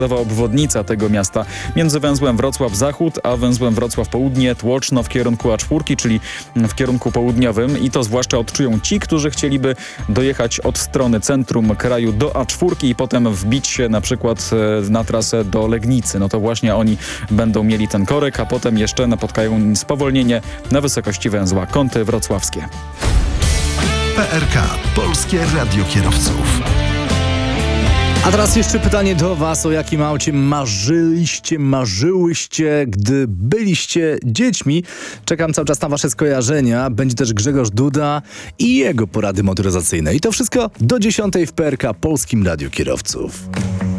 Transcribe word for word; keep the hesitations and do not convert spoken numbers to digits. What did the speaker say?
obwodnica tego miasta między węzłem Wrocław-Zachód a węzłem Wrocław-Południe, Tłoczno w kierunku A cztery, czyli w kierunku południowym i to zwłaszcza odczują ci, którzy chcieliby dojechać od strony centrum kraju do A cztery i potem wbić się na przykład na trasę do Legnicy. No to właśnie oni będą mieli ten korek, a potem jeszcze napotkają spowolnienie na wysokości węzła Kąty Wrocławskie. P R K. Polskie Radio Kierowców. A teraz jeszcze pytanie do was, o jakim aucie marzyliście, marzyłyście, gdy byliście dziećmi. Czekam cały czas na wasze skojarzenia. Będzie też Grzegorz Duda i jego porady motoryzacyjne. I to wszystko do dziesiątej w P R K Polskim Radiu Kierowców.